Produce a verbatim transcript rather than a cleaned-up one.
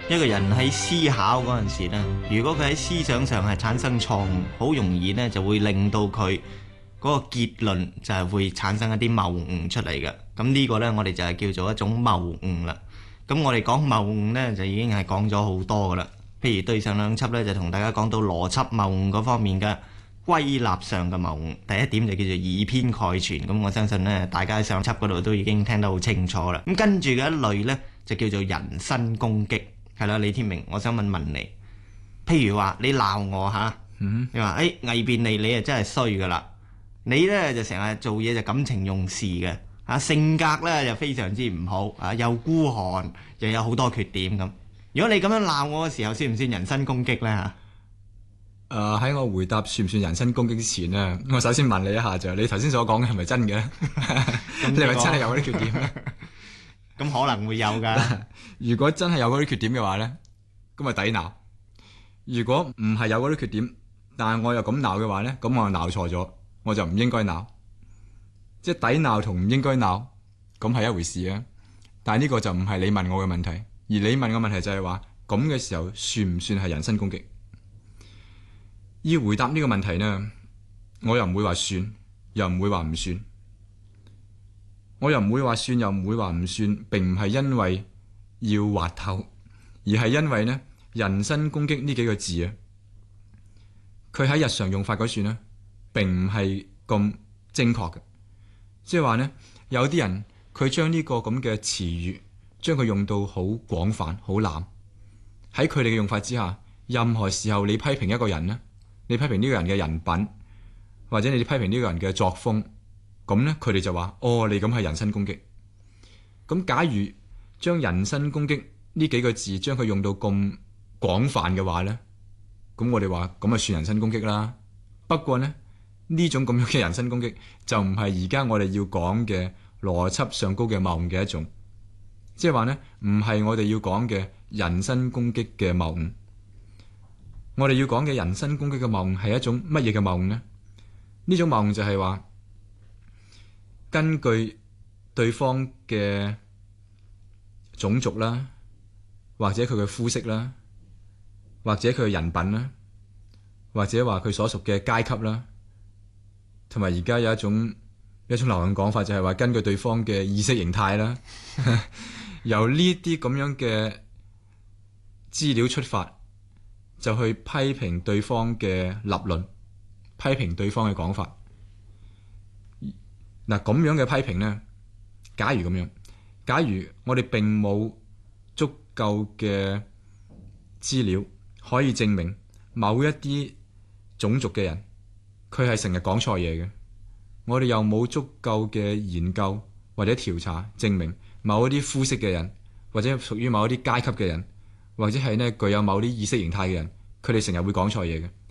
一個人喺思考嗰陣時咧，如果佢喺思想上係產生錯誤，好容易咧就會令到佢嗰個結論就係會產生一啲謬誤出嚟嘅。咁呢個咧我哋就係叫做一種謬誤啦。咁我哋講謬誤咧就已經係講咗好多噶啦。譬如對上兩輯咧就同大家講到邏輯謬誤嗰方面嘅歸納上嘅謬誤，第一點就叫做以偏概全。咁我相信咧大家喺上輯嗰度都已經聽得好清楚啦。咁跟住嘅一類咧就叫做人身攻擊。係啦，李天明，我想問問你，譬如話你鬧我吓，嗯、你話誒魏便利你啊真係衰噶啦，你咧就成日做嘢就感情用事嘅，啊性格咧就非常之唔好，啊又孤寒，又有好多缺點咁。如果你咁樣鬧我嘅時候，算唔算人身攻擊咧吓？ 誒喺、呃、我回答算唔算人身攻擊之前咧，我首先問你一下就，你頭先所講嘅係咪真嘅？你係咪真係有嗰啲缺點咧？ 咁可能會有噶。 如果真係有嗰啲缺點嘅話咧，咁咪抵鬧。如果唔係有嗰啲缺點，但係我又咁鬧嘅話咧，咁我就鬧錯咗，我就唔應該鬧。即係抵鬧同唔應該鬧，咁係一回事啊。但係呢個就唔係你問我嘅問題，而你問我問題就係話，咁嘅時候算唔算係人身攻擊？要回答呢個問題呢，我又唔會話算，又唔會話唔算。我又唔會話算，又唔會話唔算，並唔係因為要滑頭，而係因為呢人身攻擊呢幾個字啊，佢喺日常用法嗰處呢，並唔係咁精確嘅。即係話呢，有啲人佢將呢個咁嘅詞語，將佢用到好廣泛、好濫。喺佢哋嘅用法之下，任何時候你批評一個人呢，你批評呢個人嘅人品，或者你批評呢個人嘅作風。咁咧，佢哋就話：哦，你咁係人身攻擊。咁假如將人身攻擊呢幾個字，將佢用到咁廣泛嘅話咧，咁我哋話咁啊算人身攻擊啦。不過咧，呢種咁樣嘅人身攻擊就唔係而家我哋要講嘅邏輯上高嘅謬誤嘅一種，即係話咧，唔係我哋要講嘅人身攻擊嘅謬誤。我哋要講嘅人身攻擊嘅謬誤係一種乜嘢嘅謬誤呢？呢種謬誤就係話，根據對方嘅種族啦，或者佢嘅膚色啦，或者佢嘅人品啦，或者話佢所屬嘅階級啦，同埋而家有一種一種流行講法就係話根據對方嘅意識形態啦，由呢啲咁樣嘅資料出發，就去批評對方嘅立論，批評對方嘅講法。嗱，咁樣嘅批評呢，假如咁樣，假如我哋並冇足夠嘅資料可以證明某一啲種族嘅人佢係成日講錯嘢嘅，我哋又冇足夠嘅研究或者調查證明某一啲膚色嘅人，或者屬於某一啲階級嘅人，或者係呢具有某啲意識形態嘅人，佢哋成日會講錯嘢嘅。